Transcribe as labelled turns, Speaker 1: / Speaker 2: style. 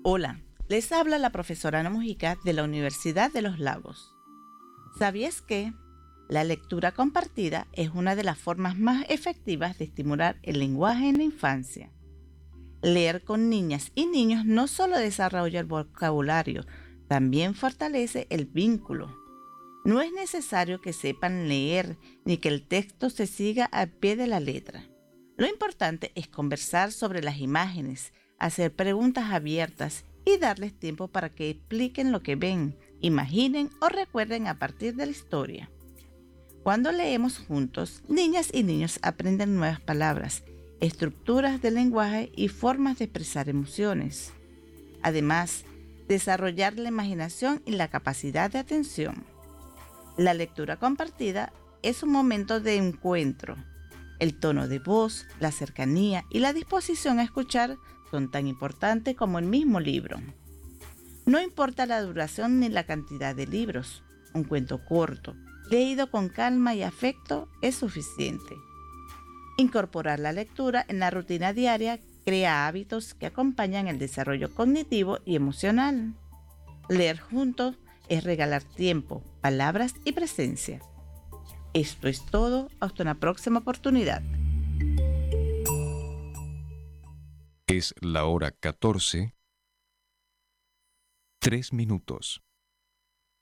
Speaker 1: Hola, les habla la profesora Ana Mujica de la Universidad de los Lagos. ¿Sabías que la lectura compartida es una de las formas más efectivas de estimular el lenguaje en la infancia? Leer con niñas y niños no solo desarrolla el vocabulario, también fortalece el vínculo. No es necesario que sepan leer ni que el texto se siga al pie de la letra. Lo importante es conversar sobre las imágenes, hacer preguntas abiertas y darles tiempo para que expliquen lo que ven, imaginen o recuerden a partir de la historia. Cuando leemos juntos, niñas y niños aprenden nuevas palabras, estructuras del lenguaje y formas de expresar emociones. Además, desarrollar la imaginación y la capacidad de atención. La lectura compartida es un momento de encuentro. El tono de voz, la cercanía y la disposición a escuchar son tan importantes como el mismo libro. No importa la duración ni la cantidad de libros, un cuento corto, leído con calma y afecto, es suficiente. Incorporar la lectura en la rutina diaria crea hábitos que acompañan el desarrollo cognitivo y emocional. Leer juntos es regalar tiempo, palabras y presencia. Esto es todo, hasta una próxima oportunidad.
Speaker 2: Es la hora 14:03.